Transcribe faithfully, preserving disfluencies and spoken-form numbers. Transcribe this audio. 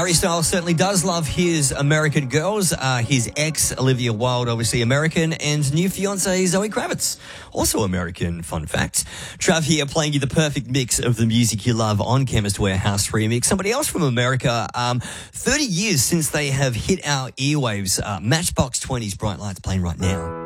Harry Styles certainly does love his American girls. Uh, his ex, Olivia Wilde, obviously American, and new fiancée, Zoe Kravitz, also American, fun fact. Trav here playing you the perfect mix of the music you love on Chemist Warehouse Remix. Somebody else from America, um, thirty years since they have hit our earwaves. Uh, Matchbox twenty's Bright Lights playing right now.